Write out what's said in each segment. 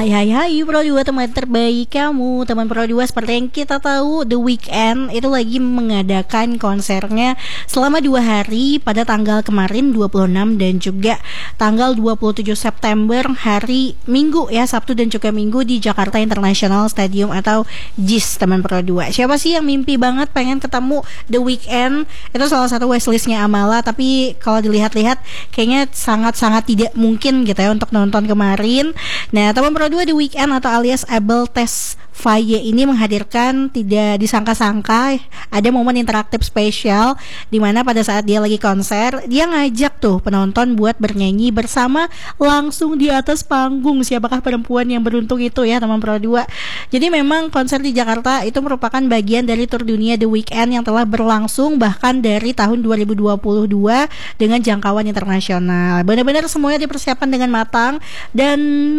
Hai Pro 2 teman terbaik kamu. Teman Pro 2, seperti yang kita tahu, The Weeknd itu lagi mengadakan konsernya selama 2 hari pada tanggal kemarin 26 dan juga tanggal 27 September hari Minggu ya, Sabtu dan juga Minggu di Jakarta International Stadium atau JIS teman Pro 2. Siapa sih yang mimpi banget pengen ketemu The Weeknd? Itu salah satu wishlistnya Amala, tapi kalau dilihat-lihat kayaknya sangat-sangat tidak mungkin gitu ya untuk nonton kemarin. Nah, teman Pro 2, The Weeknd atau alias Abel Tesfaye ini menghadirkan tidak disangka-sangka ada momen interaktif spesial di mana pada saat dia lagi konser, dia ngajak tuh penonton buat bernyanyi bersama langsung di atas panggung. Siapakah perempuan yang beruntung itu ya teman Pro 2. Jadi memang konser di Jakarta itu merupakan bagian dari tur dunia The Weeknd yang telah berlangsung bahkan dari tahun 2022 dengan jangkauan internasional. Benar-benar semuanya dipersiapkan dengan matang dan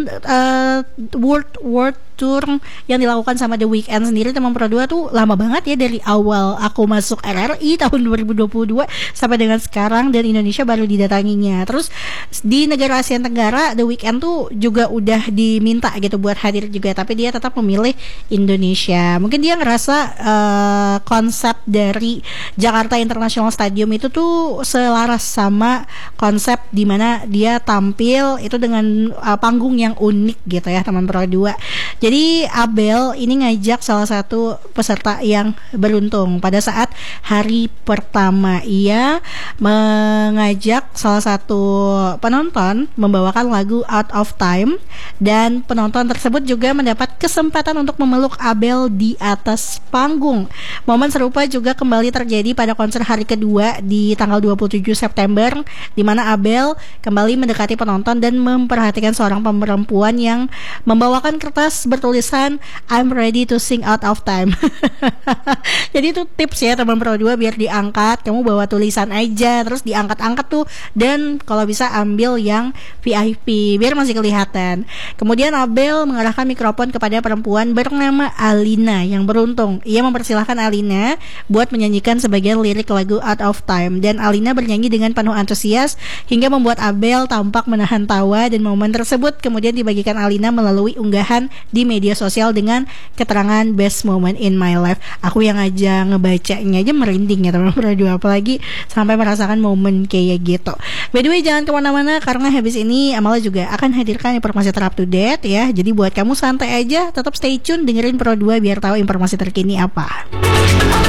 world tour yang dilakukan sama The Weeknd sendiri teman Pro 2 tuh lama banget ya, dari awal aku masuk RRI tahun 2022 sampai dengan sekarang, dan Indonesia baru didatanginya. Terus di negara Asia Tenggara The Weeknd tuh juga udah diminta gitu buat hadir juga, tapi dia tetap memilih Indonesia. Mungkin dia ngerasa konsep dari Jakarta International Stadium itu tuh selaras sama konsep dimana dia tampil itu dengan panggung yang unik gitu ya teman Pro 2. Jadi Abel ini ngajak salah satu peserta yang beruntung pada saat hari pertama. Ia mengajak salah satu penonton membawakan lagu Out of Time, dan penonton tersebut juga mendapat kesempatan untuk memeluk Abel di atas panggung. Momen serupa juga kembali terjadi pada konser hari kedua di tanggal 27 September di mana Abel kembali mendekati penonton dan memperhatikan seorang perempuan yang membawakan kertas bertulisan I'm ready to sing out of time. Jadi itu tips ya teman Pro 2 biar diangkat, kamu bawa tulisan aja terus diangkat-angkat tuh, dan kalau bisa ambil yang VIP biar masih kelihatan. Kemudian Abel mengarahkan mikrofon kepada perempuan bernama Alina yang beruntung. Ia mempersilahkan Alina buat menyanyikan sebagian lirik lagu Out of Time, dan Alina bernyanyi dengan penuh antusias hingga membuat Abel tampak menahan tawa, dan momen tersebut kemudian dibagikan Alina melalui unggahan di media sosial dengan keterangan best moment in my life. Aku yang aja ngebacanya aja merinding ya teman Pro 2, apalagi sampai merasakan momen kayak gitu. By the way, jangan kemana-mana karena habis ini Amala juga akan hadirkan informasi terupdate to date ya. Jadi buat kamu santai aja, tetap stay tune dengerin Pro 2 biar tahu informasi terkini apa.